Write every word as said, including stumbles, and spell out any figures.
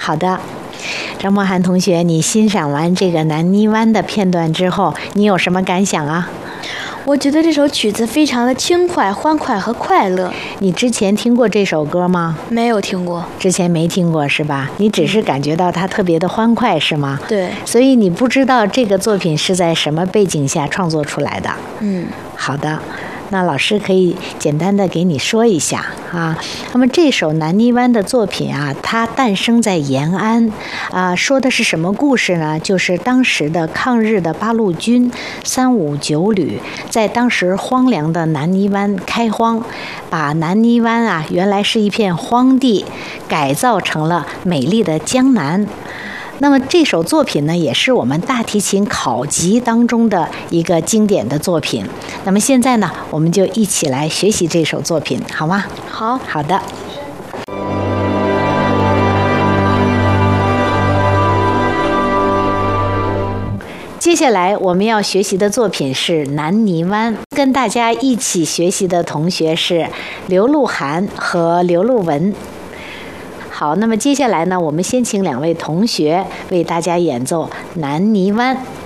好的，张梦涵同学，你欣赏完这个南泥湾的片段之后，你有什么感想啊？ 我觉得这首曲子非常的轻快、欢快和快乐。 你之前听过这首歌吗？ 没有听过。 之前没听过是吧？你只是感觉到它特别的欢快是吗？ 对。 所以你不知道这个作品是在什么背景下创作出来的。 嗯， 好的。那老师可以简单的给你说一下啊。那么这首南泥湾的作品啊，它诞生在延安啊，说的是什么故事呢？就是当时的抗日的八路军三五九旅在当时荒凉的南泥湾开荒，把南泥湾啊原来是一片荒地，改造成了美丽的江南。那么这首作品呢，也是我们大提琴考级当中的一个经典的作品。那么现在呢，我们就一起来学习这首作品，好吗？ 好， 好的。接下来我们要学习的作品是《南泥湾》，跟大家一起学习的同学是刘鹿晗和刘鹿文。好，那么接下来呢，我们先请两位同学为大家演奏《南泥湾》。